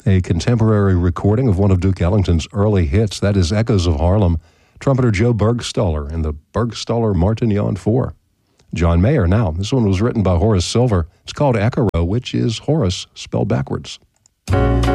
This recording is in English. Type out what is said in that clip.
a contemporary recording of one of Duke Ellington's early hits. That is Echoes of Harlem. Trumpeter Joe Bergstaller and the Bergstaller Martignon 4. John Mayer now. This one was written by Horace Silver. It's called Echo, which is Horace spelled backwards.